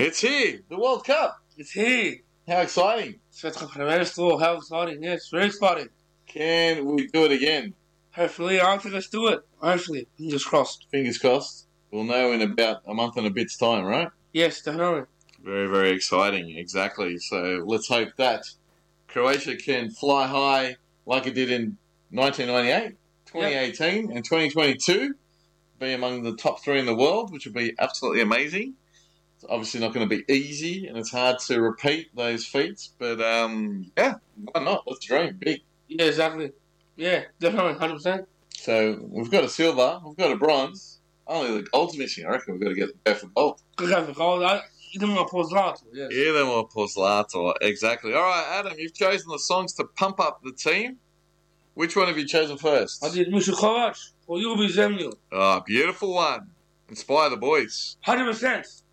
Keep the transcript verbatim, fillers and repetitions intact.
It's here, the World Cup. It's here. How exciting. How exciting. Yes, very exciting. Can we do it again? Hopefully, I think let's do it. Hopefully, fingers crossed. Fingers crossed. We'll know in about a month and a bit's time, right? Yes, definitely. Very, very exciting. Exactly. So let's hope that Croatia can fly high like it did in nineteen ninety-eight, twenty eighteen, yep. and twenty twenty-two. Be among the top three in the world, which would be absolutely amazing. It's obviously not going to be easy, and it's hard to repeat those feats. But, um, yeah, why not? Let's dream big. Yeah, exactly. Yeah, definitely, one hundred percent. So we've got a silver, we've got a bronze. Only the gold's missing. I reckon we've got to get go for gold. Go for gold. Idemo po zlato, yes. Idemo po zlato, exactly. All right, Adam, you've chosen the songs to pump up the team. Which one have you chosen first? I did Misha Kovac or Ljubi Zemlju. Ah, oh, beautiful one. Inspire the boys. one hundred percent.